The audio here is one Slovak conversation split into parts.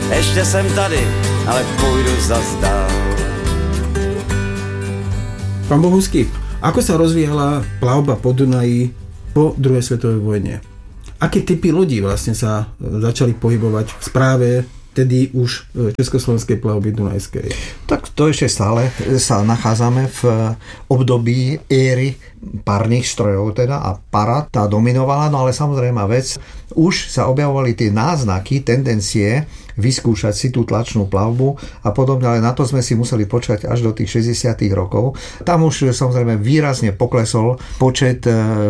Ještě jsem tady, ale půjdu zas dál. Pán Bohusky, ako sa rozvíjala plavba po Dunaji po druhej svetovej vojne? Aké typy ľudí vlastne sa začali pohybovať v správe tedy už československej plavby dunajskej? Tak to ešte stále sa nachádzame v období éry parných strojov teda a para tá dominovala, no ale samozrejme vec, už sa objavovali tie náznaky, tendencie vyskúšať si tú tlačnú plavbu a podobne, ale na to sme si museli počkať až do tých 60. rokov. Tam už samozrejme výrazne poklesol počet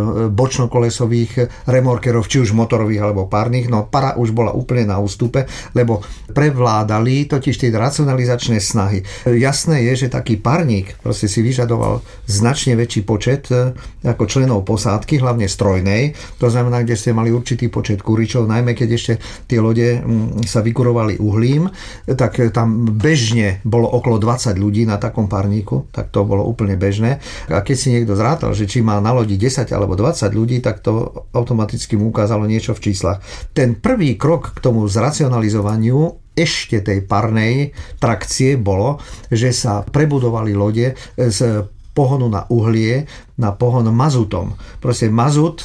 bočnokolesových remorkerov, či už motorových alebo párnych, no para už bola úplne na ústupe, lebo prevládali totiž tie racionalizačné snahy. Jasné je, že taký parník proste si vyžadoval značne väčší počet ako členov posádky, hlavne strojnej, to znamená, kde ste mali určitý počet kuričov, najmä keď ešte tie lode sa vykurovali uhlím, tak tam bežne bolo okolo 20 ľudí na takom parníku, tak to bolo úplne bežné. A keď si niekto zrátal, že či má na lodi 10 alebo 20 ľudí, tak to automaticky mu ukázalo niečo v číslach. Ten prvý krok k tomu zracionalizovaniu ešte tej parnej trakcie bolo, že sa prebudovali lode z pohonu na uhlie na pohon mazutom. Proste mazut,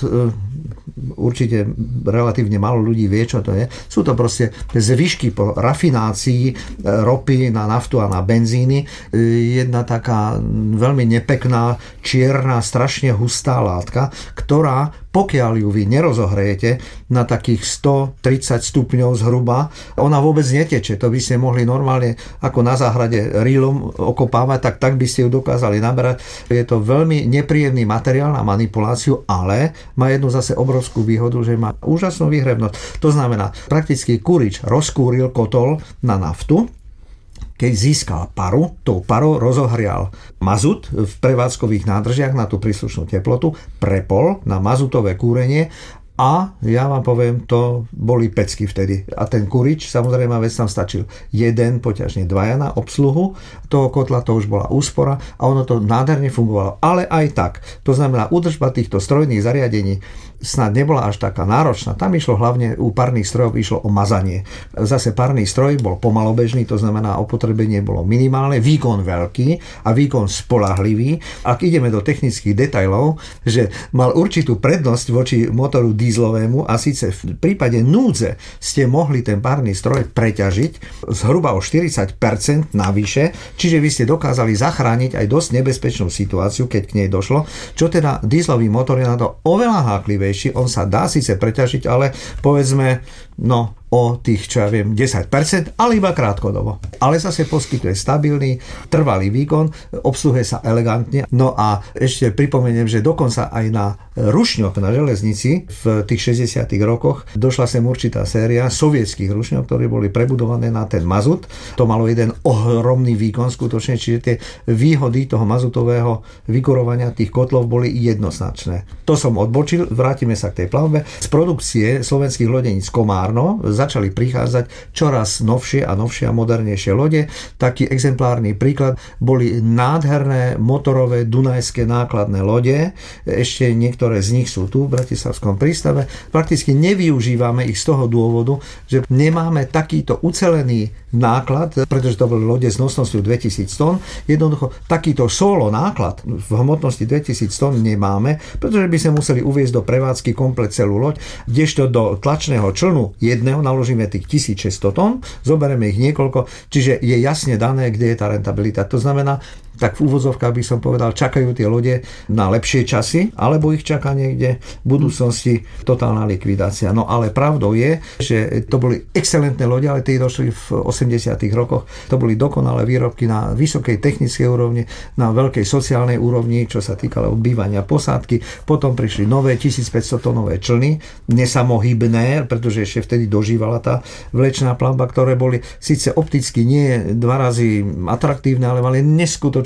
určite relatívne málo ľudí vie, čo to je. Sú to proste zvyšky po rafinácii ropy na naftu a na benzíny. Jedna taká veľmi nepekná, čierna, strašne hustá látka, ktorá, pokiaľ ju vy nerozohrejete na takých 130 stupňov zhruba, ona vôbec neteče. To by ste mohli normálne ako na záhrade rýlom okopávať, tak by ste ju dokázali naberať. Je to veľmi nepríjemný materiál na manipuláciu, ale má jednu zase obrovskú výhodu, že má úžasnú výhrebnosť. To znamená, prakticky kurič rozkúril kotol na naftu, keď získal paru, tou parou rozohrial mazut v prevádzkových nádržiach na tú príslušnú teplotu, prepol na mazutové kúrenie a ja vám poviem, to boli pecky vtedy. A ten kurič, samozrejme, vec tam stačil jeden, poťažne dvaja na obsluhu toho kotla, to už bola úspora a ono to nádherne fungovalo. Ale aj tak, to znamená, údržba týchto strojných zariadení snad nebola až taká náročná. Tam išlo hlavne u parných strojov išlo o mazanie. Zase parný stroj bol pomalobežný, to znamená opotrebenie bolo minimálne, výkon veľký a výkon spoľahlivý. Ak ideme do technických detailov, že mal určitú prednosť voči motoru dízlovému a síce v prípade núdze ste mohli ten parný stroj preťažiť zhruba o 40% navyše, čiže vy ste dokázali zachrániť aj dosť nebezpečnú situáciu, keď k nej došlo, čo teda dízlový motor je na to oveľa háklivejší. On sa dá síce preťažiť, ale povedzme, o tých, čo ja viem, 10%, ale iba krátkodobo. Ale zase poskytuje stabilný, trvalý výkon, obsluhuje sa elegantne. No a ešte pripomeniem, že dokonca aj na rušňoch na železnici v tých 60. rokoch došla sem určitá séria sovietských rušňov, ktoré boli prebudované na ten mazut. To malo jeden ohromný výkon skutočne, čiže tie výhody toho mazutového vykurovania tých kotlov boli jednoznačné. To som odbočil, vrátime sa k tej plavbe. Z produkcie slovenských lodeníc Komárno začali prichádzať čoraz novšie a novšie a modernejšie lode. Taký exemplárny príklad boli nádherné motorové dunajské nákladné lode. Ešte niektoré z nich sú tu v Bratislavskom prístave. Prakticky nevyužívame ich z toho dôvodu, že nemáme takýto ucelený náklad, pretože to boli lode s nosnosťou 2000 tón. Jednoducho takýto solo náklad v hmotnosti 2000 tón nemáme, pretože by sme museli uviezť do prevádzky komplet celú loď, kdežto do tlačného člnu jedného naložíme tých 1600 tón, zoberieme ich niekoľko, čiže je jasne dané, kde je tá rentabilita. To znamená, tak v úvodzovkách by som povedal, čakajú tie lode na lepšie časy, alebo ich čaká niekde v budúcnosti totálna likvidácia. No ale pravdou je, že to boli excelentné lode, ale tie došli v 80. rokoch. To boli dokonalé výrobky na vysokej technickej úrovni, na veľkej sociálnej úrovni, čo sa týkalo bývania posádky. Potom prišli nové 1500 tónové člny, nesamohybné, pretože ešte vtedy dožívala tá vlečná plavba, ktoré boli síce opticky nie dva razy atraktívne, ale mali neskutočne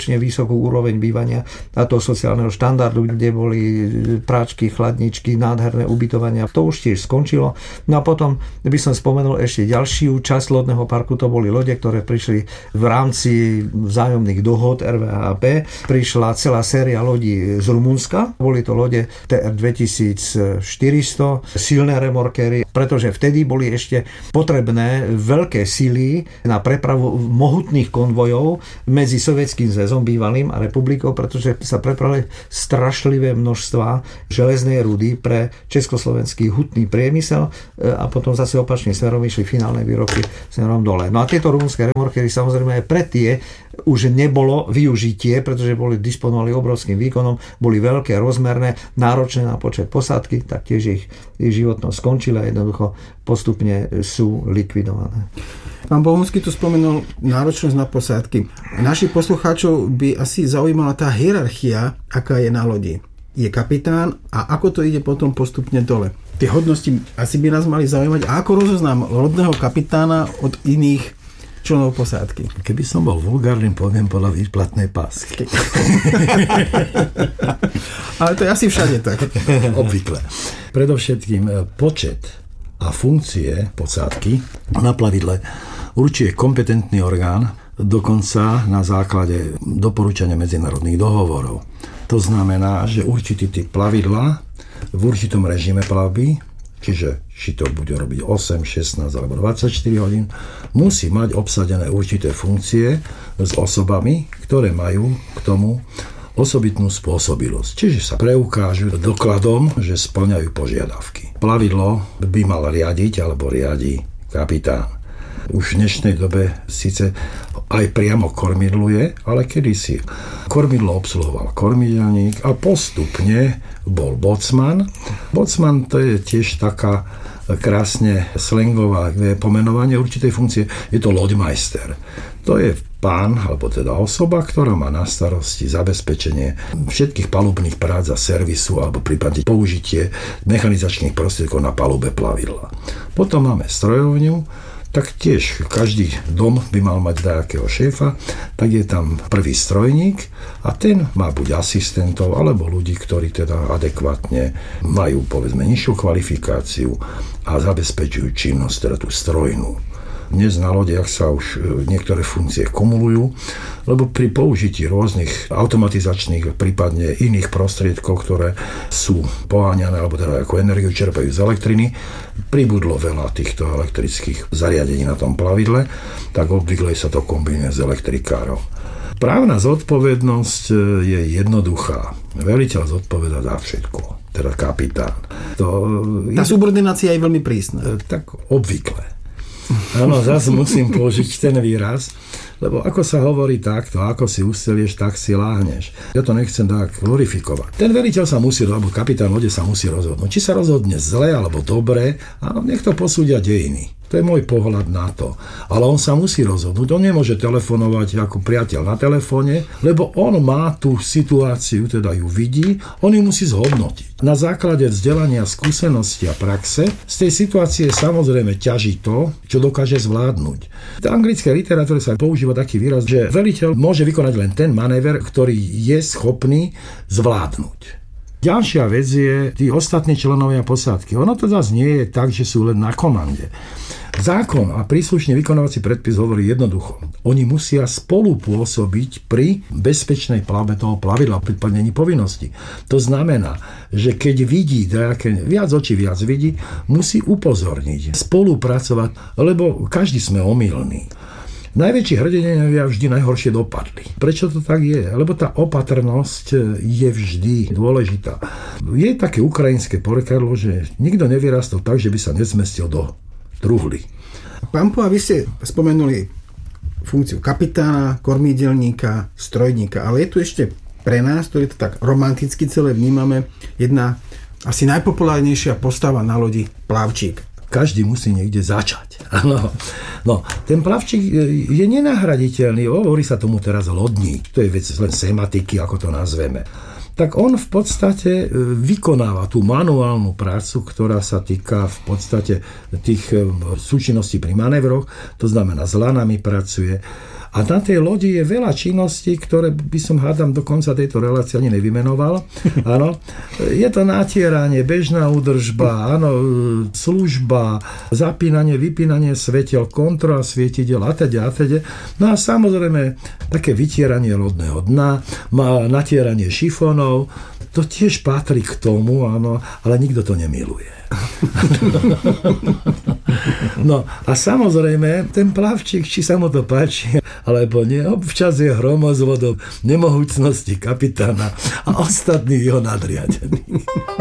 dostatočne vysokú úroveň bývania a toho sociálneho štandardu, kde boli práčky, chladničky, nádherné ubytovania. To už tiež skončilo. No a potom by som spomenul ešte ďalšiu časť lodného parku, to boli lode, ktoré prišli v rámci vzájomných dohod RVHP. Prišla celá séria lodí z Rumunska. Boli to lode TR 2400, silné remorkery, pretože vtedy boli ešte potrebné veľké sily na prepravu mohutných konvojov medzi Sovietským zväzom bývalým a republikou, pretože sa prepravili strašlivé množstva železnej rudy pre československý hutný priemysel a potom zase opačným smerom išli finálne výrobky smerom dole. No a tieto rumunské remorkery samozrejme aj pre tie už nebolo využitie, pretože disponovali obrovským výkonom, boli veľké, rozmerné, náročné na počet posádky, tak tiež ich životnosť skončila a jednoducho postupne sú likvidované. Pán Bohunský tu spomenul náročnosť na posádky. Našich poslucháčov by asi zaujímala tá hierarchia, aká je na lodi. Je kapitán a ako to ide potom postupne dole. Tie hodnosti asi by nás mali zaujímať. A ako rozoznám lodného kapitána od iných členov posádky? Keby som bol vulgárnym, poviem podľa výplatnej pásky. Ale to je asi všade tak. Obvykle. Predovšetkým počet a funkcie posádky na plavidle určuje kompetentný orgán, dokonca na základe doporučenia medzinárodných dohovorov. To znamená, že určitý typ plavidla v určitom režime plavby, čiže či to bude robiť 8, 16 alebo 24 hodín, musí mať obsadené určité funkcie s osobami, ktoré majú k tomu osobitnú spôsobilosť. Čiže sa preukážu dokladom, že spĺňajú požiadavky. Plavidlo by mal riadiť alebo riadi kapitán. Už v dnešnej dobe síce aj priamo kormidluje, ale kedysi kormidlo obsluhoval kormidelník a postupne bol bocman. Bocman to je tiež taká krásne slangová pomenovanie určitej funkcie. Je to loďmajster. To je pán, alebo teda osoba, ktorá má na starosti zabezpečenie všetkých palubných prác a servisu alebo prípadne použitie mechanizačných prostriedkov na palube plavidla. Potom máme strojovňu, tak tiež každý dom by mal mať nejakého šéfa, tak je tam prvý strojník a ten má buď asistentov, alebo ľudí, ktorí teda adekvátne majú, povedzme, nižšiu kvalifikáciu a zabezpečujú činnosť, teda tú strojnú. Dnes na lodiach sa už niektoré funkcie kumulujú, lebo pri použití rôznych automatizačných, prípadne iných prostriedkov, ktoré sú poháňané, alebo teda ako energiu čerpajú z elektriny, pribudlo veľa týchto elektrických zariadení na tom plavidle, tak obvykle sa to kombinuje s elektrikárom. Právna zodpovednosť je jednoduchá. Veliteľ zodpovedá za všetko, teda kapitán. Tá subordinácia je veľmi prísna. Tak obvykle. Áno, zase musím použiť ten výraz, lebo ako sa hovorí takto, ako si ustelieš, tak si láhneš. Ja to nechcem tak glorifikovať. Ten veliteľ sa musí, alebo kapitán lode sa musí rozhodnúť. Či sa rozhodne zle alebo dobre, a nech to posúdia dejiny. To je môj pohľad na to. Ale on sa musí rozhodnúť. On nemôže telefonovať ako priateľ na telefóne, lebo on má tú situáciu, teda ju vidí, on ju musí zhodnotiť. Na základe vzdelania, skúsenosti a praxe z tej situácie samozrejme ťaží to, čo dokáže zvládnuť. V anglickej literatúre sa používa taký výraz, že veliteľ môže vykonať len ten manéver, ktorý je schopný zvládnuť. Ďalšia vec je tí ostatní členovia posádky. Ono to zase nie je tak, že sú len na komande. Zákon a príslušný vykonávací predpis hovorí jednoducho. Oni musia spolupôsobiť pri bezpečnej plavbe toho plavidla, pri plnení povinnosti. To znamená, že keď vidí, viac očí viac vidí, musí upozorniť, spolupracovať, lebo každý sme omylní. Najväčší hrdinovia vždy najhoršie dopadli. Prečo to tak je? Lebo tá opatrnosť je vždy dôležitá. Je také ukrajinské porekadlo, že nikto nevyrastol tak, že by sa nezmestil do truhly. Pán Poha, vy ste spomenuli funkciu kapitána, kormídelníka, strojníka, ale je tu ešte pre nás, ktorý to tak romanticky celé vnímame, jedna asi najpopulárnejšia postava na lodi, plavčík. Každý musí niekde začať. Áno. No, ten plavčík je nenahraditeľný, hovorí sa tomu teraz lodník, to je vec len sematiky, ako to nazveme. Tak on v podstate vykonáva tú manuálnu prácu, ktorá sa týka v podstate tých súčinností pri manévroch, to znamená s lanami pracuje A na tej lodi je veľa činností, ktoré by som hádam do konca tejto relácie ani nevymenoval. Áno. Je to natieranie, bežná údržba, áno, služba, zapínanie, vypínanie svetiel, kontrola svietidel a teda. No a samozrejme také vytieranie lodného dna, natieranie šifónov, to tiež patrí k tomu, áno, ale nikto to nemiluje. No a samozrejme, ten plavčík, či sa mu to páči, alebo nie, občas je hromozvodom nemohúcnosti kapitána a ostatných jeho nadriadených.